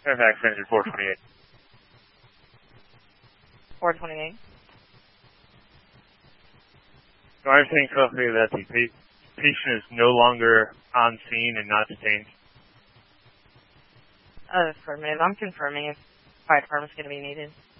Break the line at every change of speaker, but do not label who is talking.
Fairfax Engine 428.
428.
Do I understand correctly that the patient is no longer on scene and not detained?
Affirmative. I'm confirming if fire department's going to be needed.